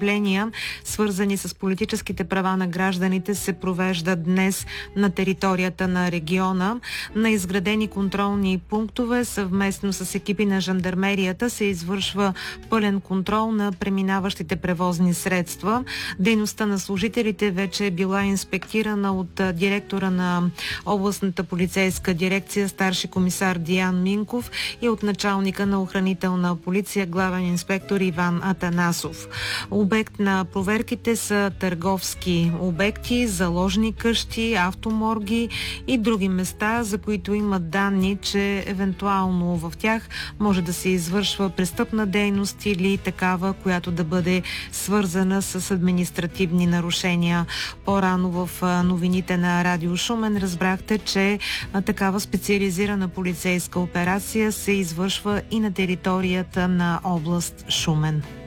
престъпления, свързани с политическите права на гражданите, се провеждат днес на територията на региона. На изградени контролни пунктове съвместно с екипи на жандармерията се извършва пълен контрол на преминаващите превозни средства. Дейността на служителите вече е била инспектирана от директора на областната полицейска дирекция старши комисар Диан Минков и от началника на охранителна полиция главен инспектор Иван Атанасов. Обект на проверките са търговски обекти, заложни къщи, автоморги и други места, за които имат данни, че евентуално в тях може да се извършва престъпна дейност или такава, която да бъде свързана с административни нарушения. По-рано в новините на Радио Шумен разбрахте, че такава специализирана полицейска операция се извършва и на територията на област Шумен.